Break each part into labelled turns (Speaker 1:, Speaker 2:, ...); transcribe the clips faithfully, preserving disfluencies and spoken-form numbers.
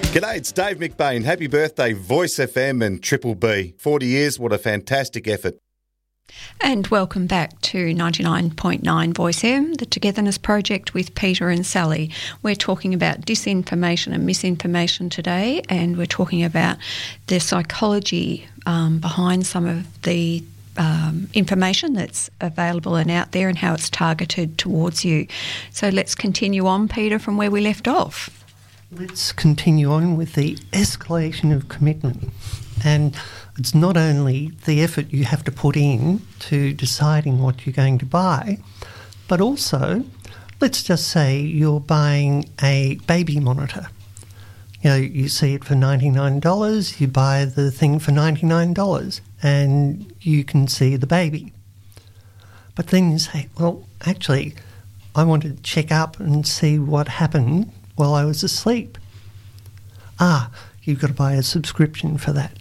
Speaker 1: G'day, it's Dave McBain. Happy birthday, Voice F M and Triple B. forty years, what a fantastic effort.
Speaker 2: And welcome back to ninety-nine point nine Voice M, the Togetherness Project with Peter and Sally. We're talking about disinformation and misinformation today, and we're talking about the psychology um, behind some of the um, information that's available and out there and how it's targeted towards you. So let's continue on, Peter, from where we left off.
Speaker 3: Let's continue on with the escalation of commitment. And it's not only the effort you have to put in to deciding what you're going to buy, but also, let's just say you're buying a baby monitor. You know, you see it for ninety-nine dollars, you buy the thing for ninety-nine dollars, and you can see the baby. But then you say, well, actually, I want to check up and see what happened while I was asleep. Ah, you've got to buy a subscription for that.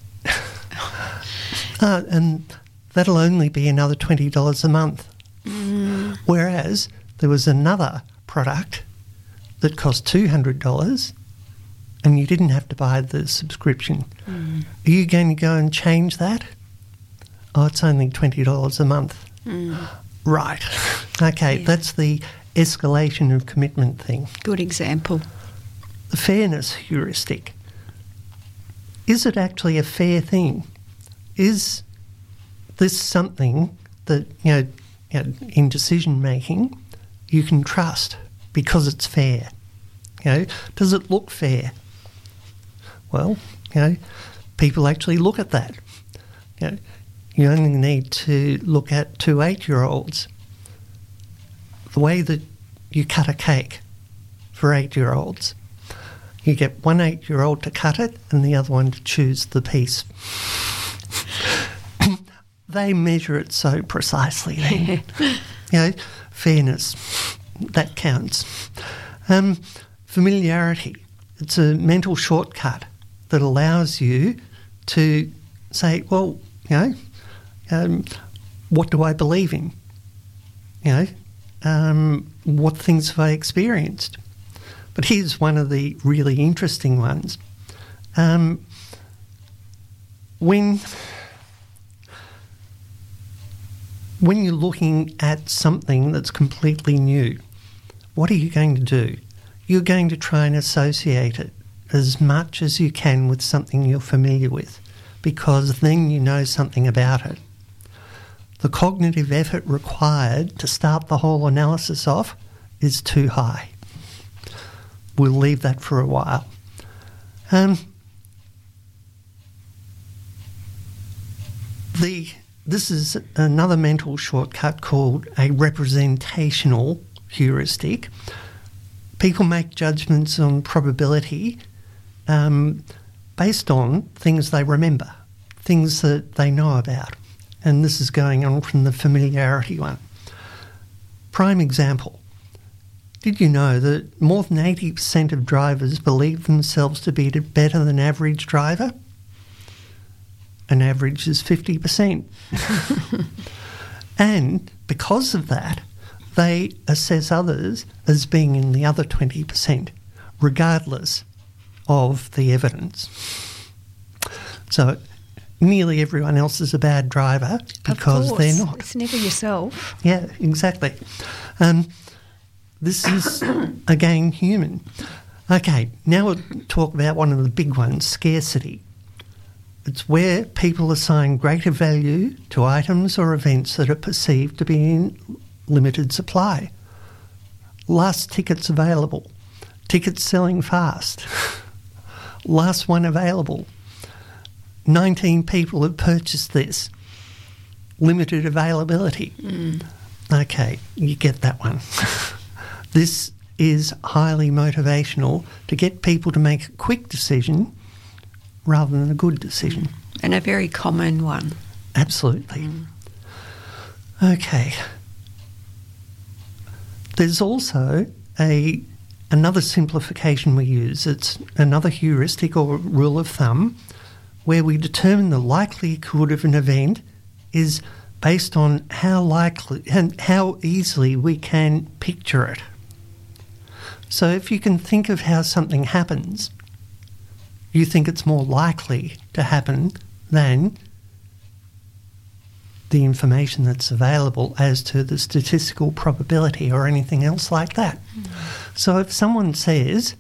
Speaker 3: uh, and that'll only be another twenty dollars a month. Mm. Whereas there was another product that cost two hundred dollars and you didn't have to buy the subscription. Mm. Are you going to go and change that? Oh, it's only twenty dollars a month. Mm. Right. Okay, yeah. That's the escalation of commitment thing.
Speaker 2: Good example.
Speaker 3: The fairness heuristic. Is it actually a fair thing? Is this something that, you know, you know, in decision making you can trust because it's fair? You know, does it look fair? Well, you know, people actually look at that. You know, you only need to look at two eight-year-olds. The way that you cut a cake for eight-year-olds, you get one eight-year-old to cut it and the other one to choose the piece. They measure it so precisely then. You know, fairness, that counts. Um, familiarity, it's a mental shortcut that allows you to say, well, you know, um, what do I believe in? You know, um, what things have I experienced? But here's one of the really interesting ones. Um, when, when you're looking at something that's completely new, what are you going to do? You're going to try and associate it as much as you can with something you're familiar with, because then you know something about it. The cognitive effort required to start the whole analysis off is too high. We'll leave that for a while. Um, the this is another mental shortcut called a representational heuristic. People make judgments on probability um, based on things they remember, things that they know about. And this is going on from the familiarity one. Prime example. Did you know that more than eighty percent of drivers believe themselves to be a better than average driver? An average is fifty percent. And because of that, they assess others as being in the other twenty percent, regardless of the evidence. So nearly everyone else is a bad driver because they're not.
Speaker 2: It's never yourself.
Speaker 3: Yeah, exactly. Um, this is, again, human. Okay, now we'll talk about one of the big ones, scarcity. It's where people assign greater value to items or events that are perceived to be in limited supply. Last tickets available. Tickets selling fast. Last one available. nineteen people have purchased this. Limited availability. Mm. Okay, you get that one. This is highly motivational to get people to make a quick decision rather than a good decision.
Speaker 2: And a very common one.
Speaker 3: Absolutely. Mm. Okay. There's also a another simplification we use. It's another heuristic or rule of thumb where we determine the likelihood of an event is based on how likely and how easily we can picture it. So if you can think of how something happens, you think it's more likely to happen than the information that's available as to the statistical probability or anything else like that. Mm. So if someone says,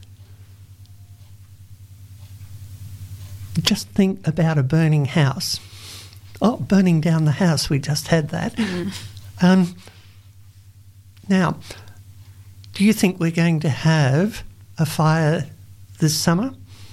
Speaker 3: just think about a burning house. Oh, burning down the house, we just had that. Mm. Um, now, do you think we're going to have a fire this summer?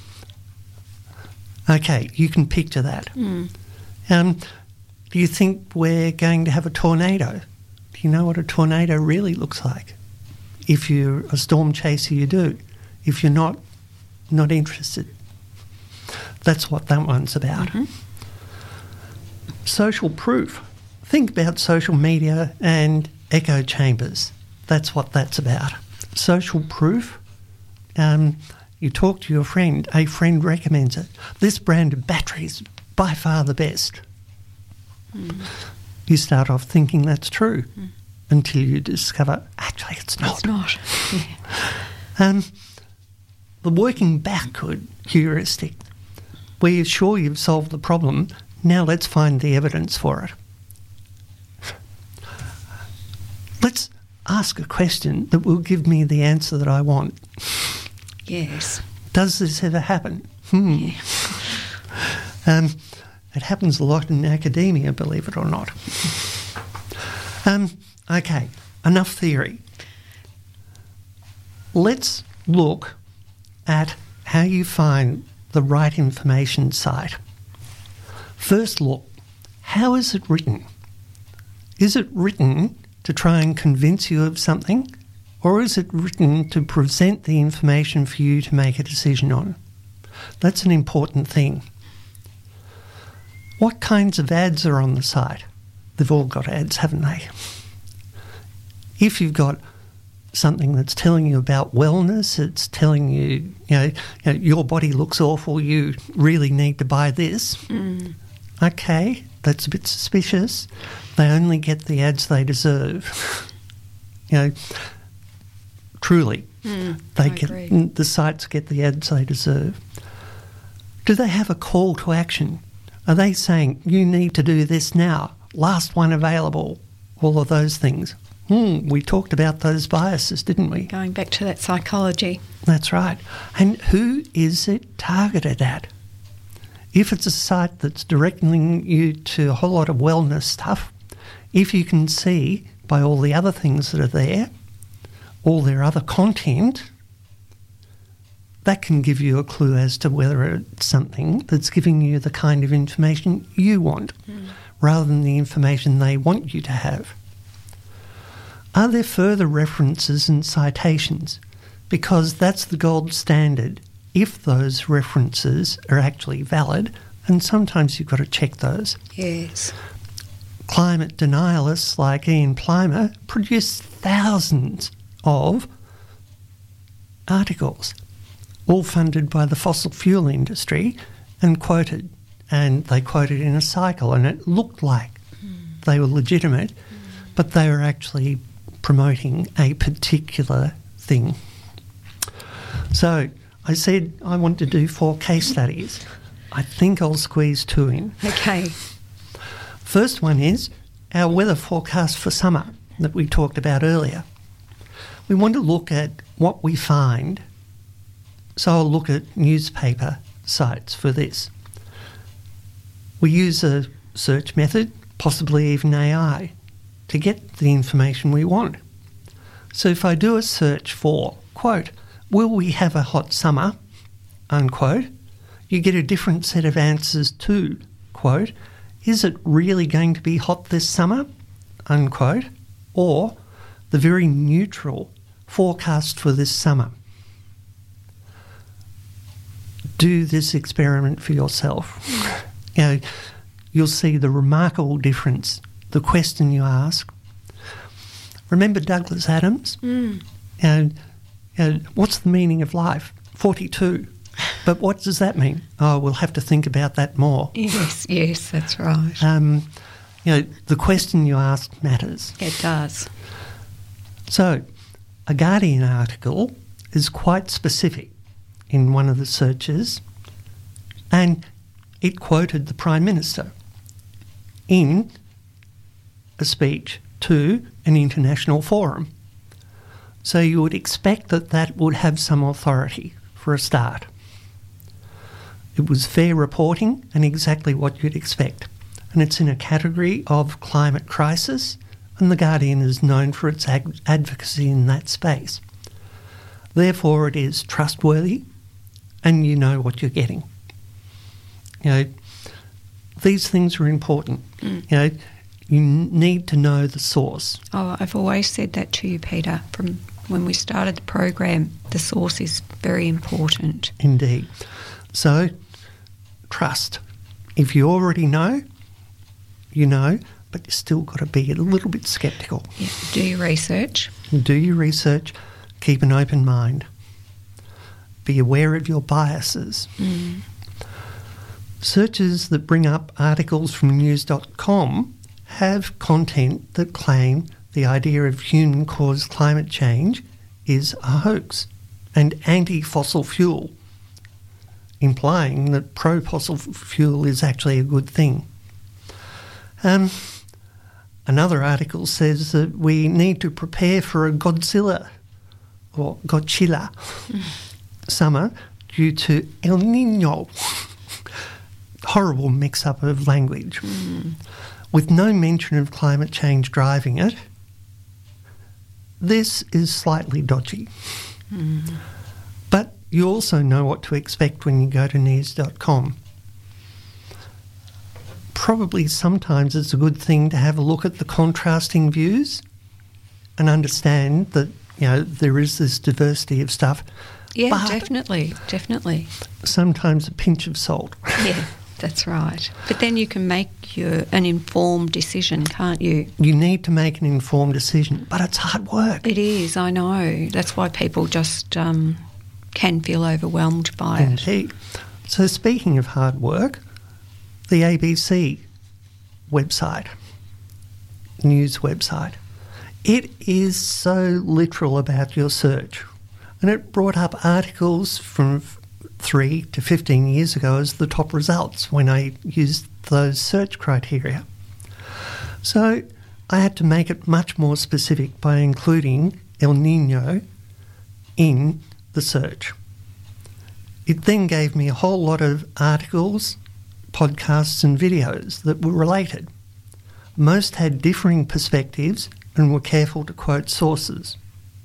Speaker 3: Okay, you can picture that. Mm. Um, do you think we're going to have a tornado? Do you know what a tornado really looks like? If you're a storm chaser, you do. If you're not, not interested. That's what that one's about. Mm-hmm. Social proof. Think about social media and echo chambers. That's what that's about. Social proof. Um, you talk to your friend. A friend recommends it. This brand of batteries, by far the best. Mm. You start off thinking that's true mm. until you discover, actually, it's not.
Speaker 2: It's not. Yeah.
Speaker 3: Um, the working backward heuristic. We're sure you've solved the problem. Now let's find the evidence for it. Let's ask a question that will give me the answer that I want.
Speaker 2: Yes.
Speaker 3: Does this ever happen? Hmm.
Speaker 2: Yeah.
Speaker 3: Um, it happens a lot in academia, believe it or not. Um, okay, enough theory. Let's look at how you find the right information site. First look, how is it written? Is it written to try and convince you of something, or is it written to present the information for you to make a decision on? That's an important thing. What kinds of ads are on the site? They've all got ads, haven't they? If you've got something that's telling you about wellness, it's telling you, you know, you know your body looks awful, you really need to buy this. Mm. Okay, that's a bit suspicious. They only get the ads they deserve. you know, truly,
Speaker 2: mm,
Speaker 3: they
Speaker 2: I
Speaker 3: get
Speaker 2: agree.
Speaker 3: The sites get the ads they deserve. Do they have a call to action? Are they saying, you need to do this now, last one available, all of those things? Hmm, we talked about those biases, didn't we?
Speaker 2: Going back to that psychology.
Speaker 3: That's right. And who is it targeted at? If it's a site that's directing you to a whole lot of wellness stuff, if you can see by all the other things that are there, all their other content, that can give you a clue as to whether it's something that's giving you the kind of information you want, mm. rather than the information they want you to have. Are there further references and citations? Because that's the gold standard if those references are actually valid, and sometimes you've got to check those.
Speaker 2: Yes.
Speaker 3: Climate denialists like Ian Plimer produce thousands of articles, all funded by the fossil fuel industry and quoted. And they quoted in a cycle, and it looked like mm. they were legitimate, mm. but they were actually promoting a particular thing. So I said I want to do four case studies. I think I'll squeeze two in.
Speaker 2: Okay.
Speaker 3: First one is our weather forecast for summer that we talked about earlier. We want to look at what we find. So I'll look at newspaper sites for this. We use a search method, possibly even A I, to get the information we want. So if I do a search for, quote, will we have a hot summer, unquote, you get a different set of answers to, quote, is it really going to be hot this summer, unquote, or the very neutral forecast for this summer. Do this experiment for yourself. You know, you'll see the remarkable difference. The question you ask. Remember Douglas Adams?
Speaker 2: Mm.
Speaker 3: You know, you know, what's the meaning of life? forty-two. But what does that mean? Oh, we'll have to think about that more.
Speaker 2: Yes, yes, that's right.
Speaker 3: Um, you know, the question you ask matters.
Speaker 2: It does.
Speaker 3: So, a Guardian article is quite specific in one of the searches. And it quoted the Prime Minister in a speech to an international forum. So you would expect that that would have some authority for a start. It was fair reporting and exactly what you'd expect. And it's in a category of climate crisis, and The Guardian is known for its ag- advocacy in that space. Therefore, it is trustworthy and you know what you're getting. You know, these things are important. Mm. You know, you need to know the source.
Speaker 2: Oh, I've always said that to you, Peter, from when we started the program. The source is very important.
Speaker 3: Indeed. So, trust. If you already know, you know, but you still got to be a little bit sceptical.
Speaker 2: Yeah. Do your research.
Speaker 3: Do your research. Keep an open mind. Be aware of your biases.
Speaker 2: Mm.
Speaker 3: Searches that bring up articles from news dot com have content that claim the idea of human-caused climate change is a hoax and anti-fossil fuel, implying that pro-fossil fuel is actually a good thing. Um, another article says that we need to prepare for a Godzilla or Godzilla summer due to El Nino. Horrible mix-up of language.
Speaker 2: Mm.
Speaker 3: With no mention of climate change driving it, this is slightly dodgy.
Speaker 2: Mm.
Speaker 3: But you also know what to expect when you go to news dot com. Probably sometimes it's a good thing to have a look at the contrasting views and understand that, you know, there is this diversity of stuff.
Speaker 2: Yeah,
Speaker 3: but
Speaker 2: definitely, definitely.
Speaker 3: Sometimes a pinch of salt.
Speaker 2: Yeah, that's right. But then you can make your an informed decision, can't you?
Speaker 3: You need to make an informed decision, but it's hard work.
Speaker 2: It is, I know. That's why people just um, can feel overwhelmed by
Speaker 3: Indeed.
Speaker 2: it.
Speaker 3: So speaking of hard work, the A B C website, news website, it is so literal about your search. And it brought up articles from three to fifteen years ago as the top results when I used those search criteria. So I had to make it much more specific by including El Nino in the search. It then gave me a whole lot of articles, podcasts and videos that were related. Most had differing perspectives and were careful to quote sources.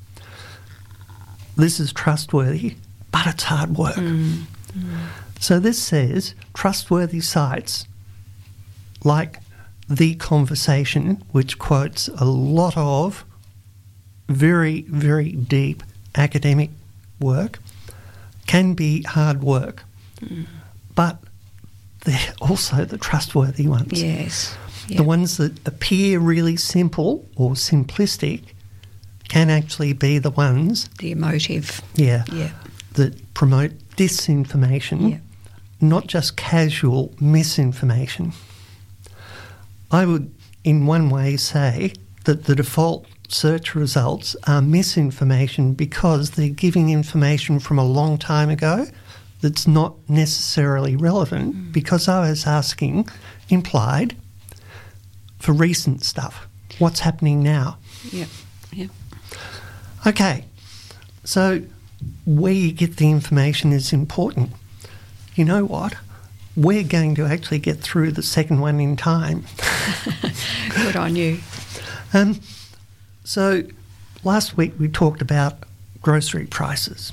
Speaker 3: This is trustworthy, but it's hard work.
Speaker 2: Mm. Mm.
Speaker 3: So this says trustworthy sites like The Conversation, which quotes a lot of very, very deep academic work, can be hard work. Mm. But they're also the trustworthy ones.
Speaker 2: Yes. Yep.
Speaker 3: The ones that appear really simple or simplistic can actually be the ones...
Speaker 2: The emotive.
Speaker 3: Yeah.
Speaker 2: Yeah.
Speaker 3: That promote disinformation,
Speaker 2: Yep.
Speaker 3: not just casual misinformation. I would, in one way, say that the default search results are misinformation because they're giving information from a long time ago that's not necessarily relevant mm. because I was asking, implied, for recent stuff. What's happening now?
Speaker 2: Yep, yep.
Speaker 3: Okay, so where you get the information is important. You know what? We're going to actually get through the second one in time.
Speaker 2: Good on you.
Speaker 3: Um, so last week we talked about grocery prices.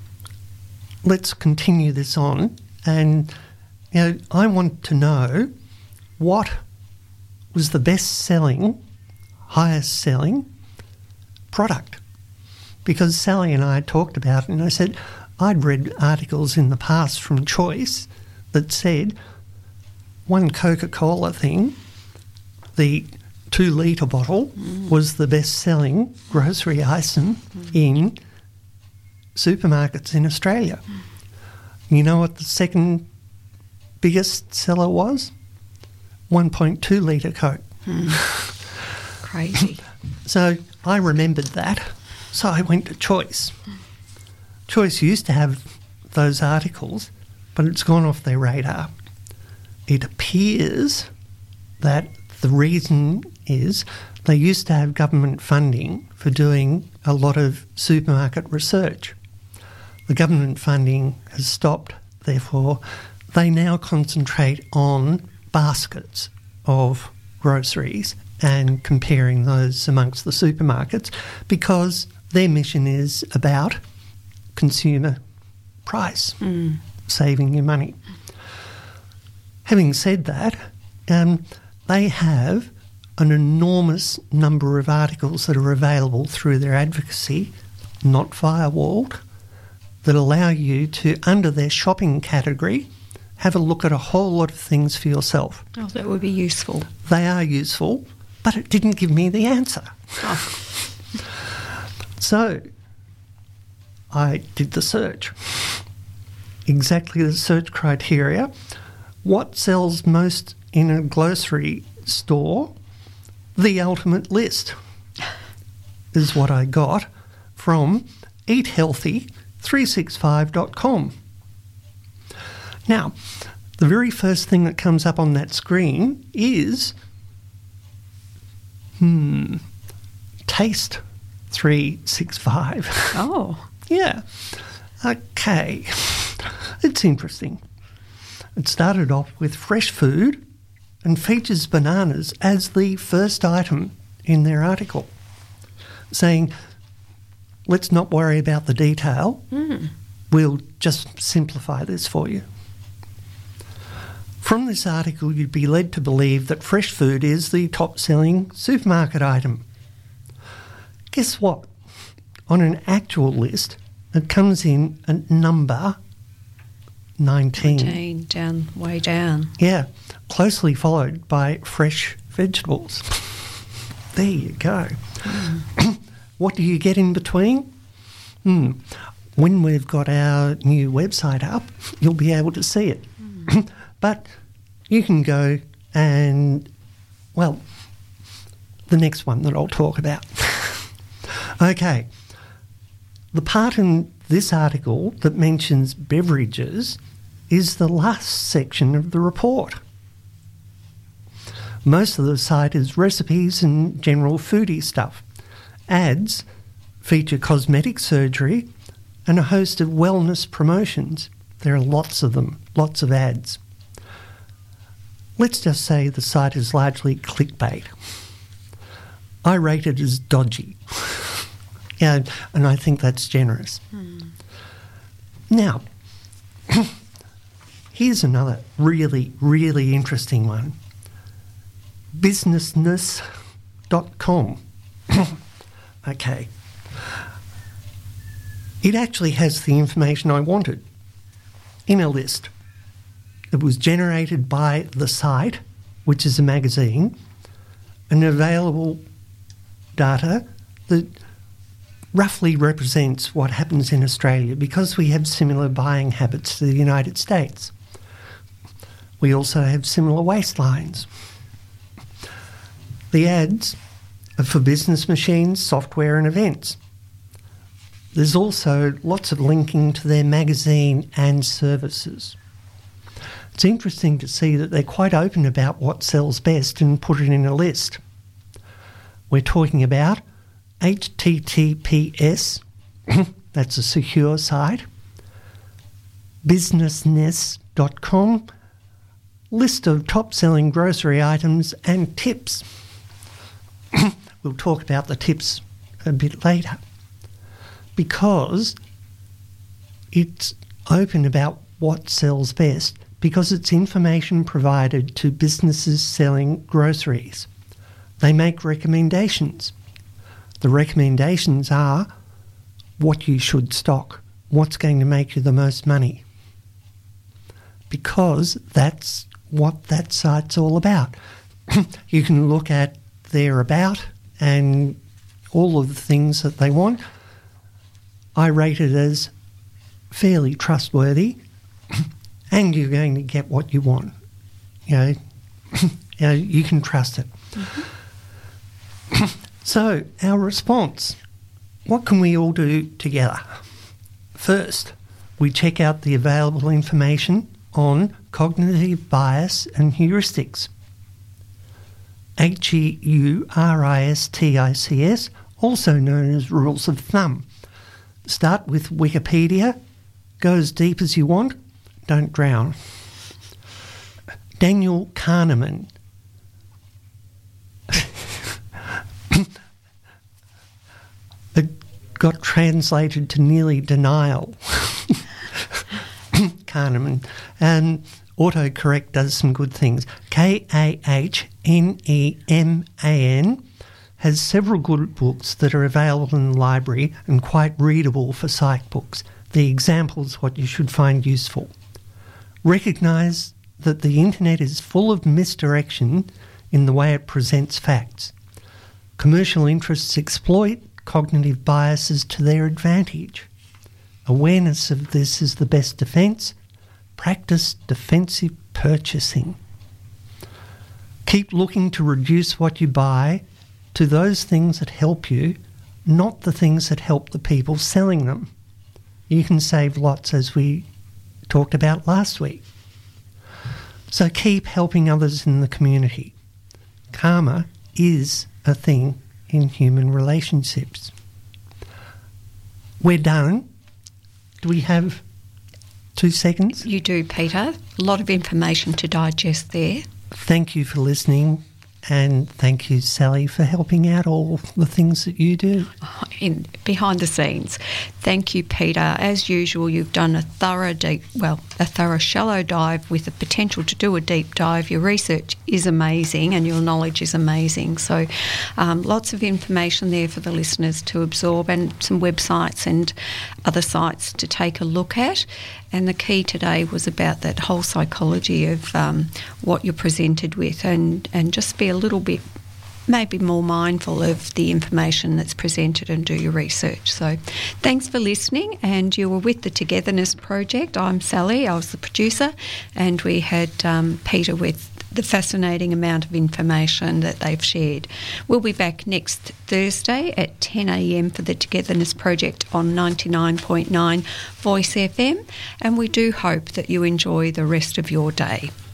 Speaker 3: Let's continue this on, and you know, I want to know what was the best-selling, highest-selling product. Because Sally and I talked about it, and I said I'd read articles in the past from Choice that said one Coca-Cola thing, the two-litre bottle, mm. was the best-selling grocery item mm. in supermarkets in Australia. Mm. You know what the second biggest seller was? one point two litre Coke.
Speaker 2: Mm. Crazy.
Speaker 3: So I remembered that. So I went to Choice. Choice used to have those articles, but it's gone off their radar. It appears that the reason is they used to have government funding for doing a lot of supermarket research. The government funding has stopped, therefore they now concentrate on baskets of groceries and comparing those amongst the supermarkets because their mission is about consumer price, mm. saving you money. Having said that, um, they have an enormous number of articles that are available through their advocacy, not firewalled, that allow you to, under their shopping category, have a look at a whole lot of things for yourself.
Speaker 2: Oh, that would be useful.
Speaker 3: They are useful, but it didn't give me the answer. Oh. So I did the search. Exactly the search criteria. What sells most in a grocery store? The ultimate list is what I got from eat healthy three sixty-five dot com. Now, the very first thing that comes up on that screen is hmm, Taste three sixty-five.
Speaker 2: Oh.
Speaker 3: Yeah. Okay. It's interesting. It started off with fresh food and features bananas as the first item in their article, saying, let's not worry about the detail. Mm. We'll just simplify this for you. From this article, you'd be led to believe that fresh food is the top-selling supermarket item. Guess what? On an actual list, it comes in at number nineteen.
Speaker 2: nineteen, down, way down.
Speaker 3: Yeah, closely followed by fresh vegetables. There you go. Mm. What do you get in between? Hmm. When we've got our new website up, you'll be able to see it. Mm. But you can go and, well, the next one that I'll talk about. Okay. The part in this article that mentions beverages is the last section of the report. Most of the site is recipes and general foodie stuff. Ads feature cosmetic surgery and a host of wellness promotions. There are lots of them, lots of ads. Let's just say the site is largely clickbait. I rate it as dodgy. Yeah, and I think that's generous. Hmm. Now, here's another really, really interesting one. businessness dot com. Okay. It actually has the information I wanted in a list. It was generated by The Site, which is a magazine, and available data that roughly represents what happens in Australia because we have similar buying habits to the United States. We also have similar waistlines. The ads are for business machines, software and events. There's also lots of linking to their magazine and services. It's interesting to see that they're quite open about what sells best and put it in a list. We're talking about H T T P S, that's a secure site, businessness dot com, list of top-selling grocery items and tips. We'll talk about the tips a bit later. Because it's open about what sells best, because it's information provided to businesses selling groceries. They make recommendations. The recommendations are what you should stock, what's going to make you the most money. Because that's what that site's all about. You can look at their about and all of the things that they want. I rate it as fairly trustworthy, and you're going to get what you want. You know, you know, you can trust it. Mm-hmm. So, our response. What can we all do together? First, we check out the available information on cognitive bias and heuristics. H E U R I S T I C S, also known as rules of thumb. Start with Wikipedia, go as deep as you want, don't drown. Daniel Kahneman. It got translated to nearly denial. Kahneman. And autocorrect does some good things. K A H N E M A N has several good books that are available in the library and quite readable for psych books. The example is what you should find useful. Recognise that the internet is full of misdirection in the way it presents facts. Commercial interests exploit cognitive biases to their advantage. Awareness of this is the best defence. Practice defensive purchasing. Keep looking to reduce what you buy to those things that help you, not the things that help the people selling them. You can save lots, as we talked about last week. So keep helping others in the community. Karma is a thing in human relationships. We're done. Do we have two seconds?
Speaker 2: You do, Peter. A lot of information to digest there.
Speaker 3: Thank you for listening, and thank you, Sally, for helping out all the things that you do.
Speaker 2: In behind the scenes. Thank you, Peter. As usual, you've done a thorough deep, well, a thorough shallow dive with the potential to do a deep dive. Your research is amazing and your knowledge is amazing. So um, lots of information there for the listeners to absorb, and some websites and other sites to take a look at. And the key today was about that whole psychology of um, what you're presented with, and, and just be a little bit maybe more mindful of the information that's presented and do your research. So thanks for listening, and you were with the Togetherness Project. I'm Sally, I was the producer, and we had um, Peter with the fascinating amount of information that they've shared. We'll be back next Thursday at ten a m for the Togetherness Project on ninety-nine point nine Voice F M, and we do hope that you enjoy the rest of your day.